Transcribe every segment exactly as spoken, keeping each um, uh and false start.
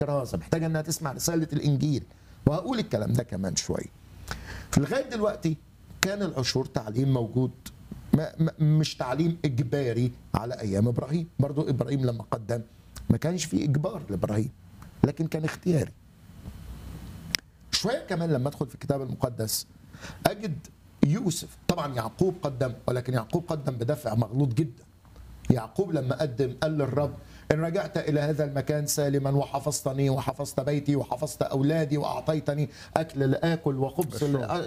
كرازة، محتاجة انها تسمع رسالة الانجيل، وهقول الكلام ده كمان شوية. في لغاية دلوقتي كان العشور تعليم موجود، ما ما مش تعليم اجباري على ايام ابراهيم. برضو ابراهيم لما قدم ما كانش في اجبار لابراهيم، لكن كان اختياري. شوية كمان لما ادخل في الكتاب المقدس اجد يوسف، طبعا يعقوب قدم، ولكن يعقوب قدم بدافع مغلوط جدا. يعقوب لما قدم قال للرب: إن رجعت إلى هذا المكان سالما وحفظتني وحفظت بيتي وحفظت أولادي وأعطيتني أكل لآكل وخبز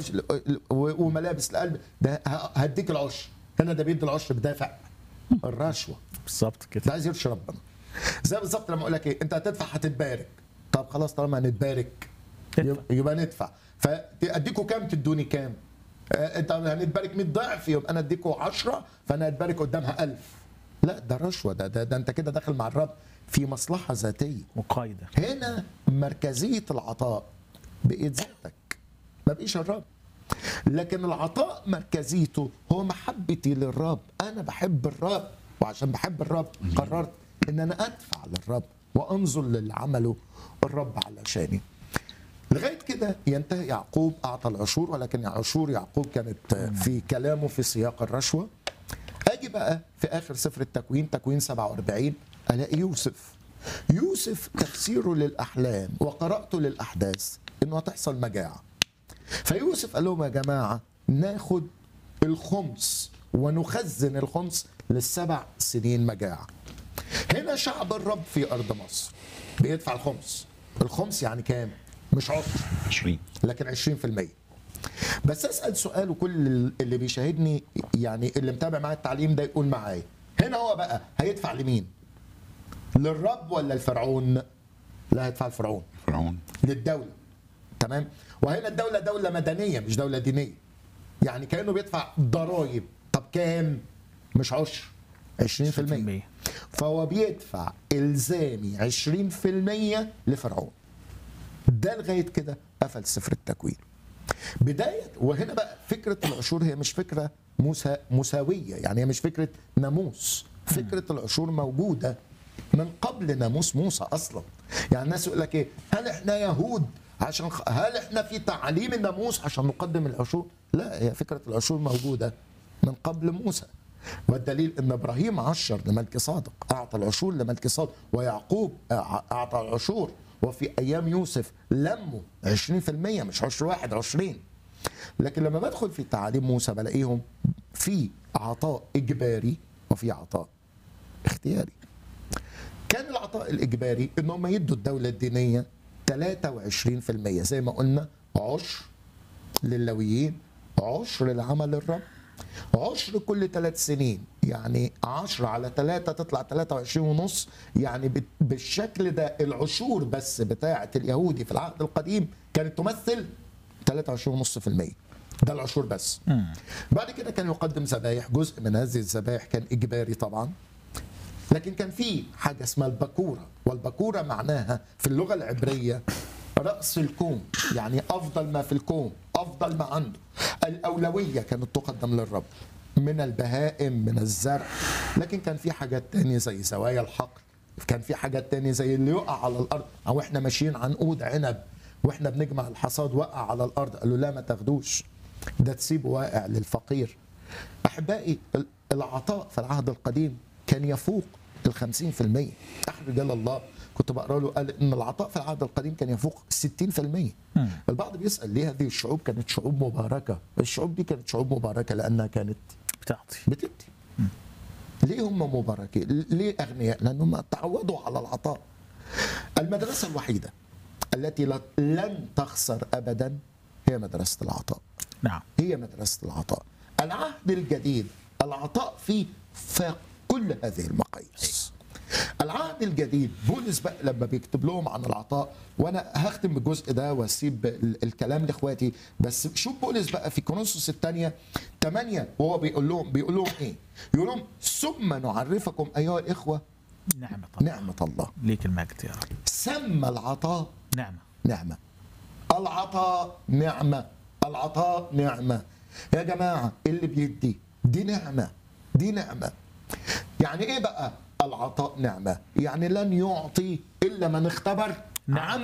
وملابس لقلب، ده هديك العشر. هنا ده بيدي العشر بدافع الرشوة. بالظبط كده. ده عايز يرشي ربنا. زي بالظبط لما أقول لك إيه، أنت هتدفع هتتبارك. طب خلاص طالما هنتبارك يبقى ندفع. فأديكوا كام تدوني كام؟ أنت هنتبارك مية ضعف، يبقى أنا أديكوا عشرة فأنا هتبارك قدامها ألف. لا ده رشوه، ده, ده ده انت كده داخل مع الرب في مصلحه ذاتيه مقايضه. هنا مركزيه العطاء بقيت ذاتك، ما بقيش الرب. لكن العطاء مركزيته هو محبتي للرب. انا بحب الرب، وعشان بحب الرب قررت ان انا ادفع للرب وانظر للي عمله الرب علشاني. لغايه كده ينتهي يعقوب اعطى العشور، ولكن عشور يعقوب كانت في كلامه في سياق الرشوه. اجي بقى في اخر سفر التكوين، تكوين سبعة وأربعين، الاقي يوسف. يوسف تفسيره للاحلام وقراءته للاحداث انه هتحصل مجاعه. فيوسف قال لهم: يا جماعه ناخد الخمس ونخزن الخمس للسبع سنين مجاعه. هنا شعب الرب في ارض مصر بيدفع الخمس. الخمس يعني كام؟ مش عشر، عشرين، لكن عشرين في المية. بس اسال سؤال، وكل اللي بيشاهدني يعني اللي متابع معايا التعليم ده يقول معايا، هنا هو بقى هيدفع لمين؟ للرب ولا الفرعون؟ لا، هيدفع الفرعون. فرعون. للدوله. تمام؟ وهنا الدوله دوله مدنيه مش دوله دينيه. يعني كانه بيدفع ضرائب. طب كام؟ مش عشر، عشرين في المية. فهو بيدفع الزامي عشرين في المية لفرعون. ده لغايه كده قفل سفر التكوين. بداية، وهنا بقى فكرة العشور هي مش فكرة مسا مساوية، يعني هي مش فكرة ناموس. فكرة العشور موجودة من قبل ناموس موسى أصلا. يعني الناس يقول لك إيه، هل إحنا يهود عشان خ... هل إحنا في تعليم الناموس عشان نقدم العشور؟ لا، هي فكرة العشور موجودة من قبل موسى. والدليل ان ابراهيم عشر لملك صادق، اعطى العشور لملك صادق، ويعقوب اعطى العشور، وفي ايام يوسف لموا عشرين في المية، مش عشر واحد، عشرين. لكن لما بدخل في تعاليم موسى بلاقيهم في عطاء اجباري وفي عطاء اختياري. كان العطاء الاجباري ان هم يدوا الدوله الدينيه ثلاثة وعشرين في المية زي ما قلنا، عشر لللاويين، عشر لعمل الرب، عشر كل ثلاث سنين، يعني عشرة على ثلاثة تطلع ثلاثة وعشرين ونص. يعني بالشكل ده العشور بس بتاعة اليهودي في العهد القديم كانت تمثل ثلاثة وعشرين ونص في المية. ده العشور بس. مم. بعد كده كان يقدم ذبايح، جزء من هذه الذبايح كان إجباري طبعا، لكن كان في حاجة اسمها البكورة، والبكورة معناها في اللغة العبرية رأس الكون، يعني أفضل ما في الكون، أفضل ما عنده. الأولوية كانت تقدم للرب من البهائم، من الزرع. لكن كان في حاجات تانية زي زوايا الحقل، كان في حاجات تانية زي اللي يقع على الأرض، أو إحنا ماشيين عنقود عنب وإحنا بنجمع الحصاد وقع على الأرض، قالوا لا ما تاخدوش، ده تسيبه واقع للفقير. أحبائي، العطاء في العهد القديم كان يفوق الخمسين في المية. أحد رجال الله كنت بقرا له قال ان العطاء في العهد القديم كان يفوق ستين في المية. البعض بيسال ليه هذه الشعوب كانت شعوب مباركه؟ الشعوب دي كانت شعوب مباركه لانها كانت بتعطي بتدي. ليه هم مباركين؟ ليه اغنياء؟ لانهم تعودوا على العطاء. المدرسه الوحيده التي لن تخسر ابدا هي مدرسه العطاء. نعم، هي مدرسه العطاء. العهد الجديد العطاء فيه فاق كل هذه المقاييس. العهد الجديد بولس بقى لما بيكتب لهم عن العطاء، وانا هختم بالجزء ده واسيب الكلام لاخواتي، بس شوف بولس بقى في كورنثوس الثانيه ثمانية وهو بيقول لهم بيقول لهم ايه؟ يقول لهم: ثم نعرفكم ايها الاخوه نعمه الله. نعمه الله ليك المجد يا رب. سمى العطاء نعمه. نعمه. العطاء نعمه. العطاء نعمه. يا جماعه اللي بيدي دي نعمه، دي نعمه. يعني ايه بقى العطاء نعمة؟ يعني لن يعطي إلا من اختبر نعم.